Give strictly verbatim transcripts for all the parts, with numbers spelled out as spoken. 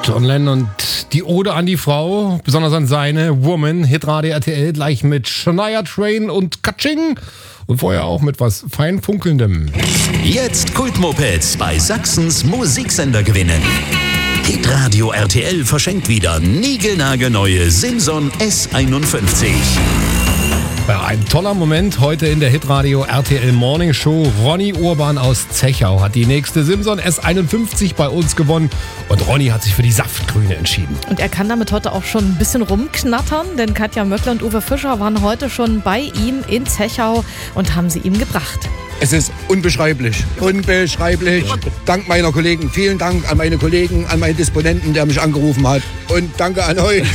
John Lennon und die Ode an die Frau, besonders an seine Woman, Hitradio R T L, gleich mit Shania Twain und Katsching und vorher auch mit was fein funkelndem. Jetzt Kultmopeds bei Sachsens Musiksender gewinnen. Hitradio R T L verschenkt wieder niegelnagelneue Simson S einundfünfzig. Ja, ein toller Moment heute in der Hitradio R T L Morning Show. Ronny Urban aus Zechau hat die nächste Simson S einundfünfzig bei uns gewonnen und Ronny hat sich für die Saftgrüne entschieden. Und er kann damit heute auch schon ein bisschen rumknattern, denn Katja Möckler und Uwe Fischer waren heute schon bei ihm in Zechau und haben sie ihm gebracht. Es ist unbeschreiblich, unbeschreiblich. Dank meiner Kollegen, vielen Dank an meine Kollegen, an meinen Disponenten, der mich angerufen hat und danke an euch.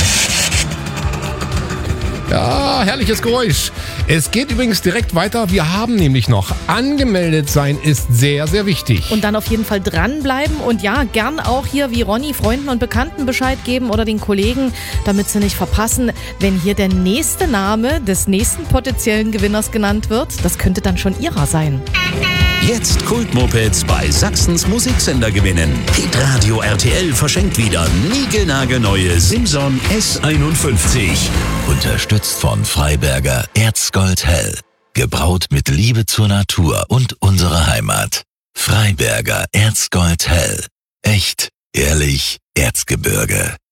Ja, herrliches Geräusch. Es geht übrigens direkt weiter. Wir haben nämlich noch angemeldet sein ist sehr, sehr wichtig. Und dann auf jeden Fall dranbleiben und ja, gern auch hier wie Ronny Freunden und Bekannten Bescheid geben oder den Kollegen, damit sie nicht verpassen, wenn hier der nächste Name des nächsten potenziellen Gewinners genannt wird. Das könnte dann schon ihrer sein. Jetzt Kultmopeds bei Sachsens Musiksender gewinnen. Hitradio R T L verschenkt wieder niegelnagelneue Simson S einundfünfzig. Unterstützt von Freiberger Erzgold Hell. Gebraut mit Liebe zur Natur und unserer Heimat. Freiberger Erzgold Hell. Echt, ehrlich, Erzgebirge.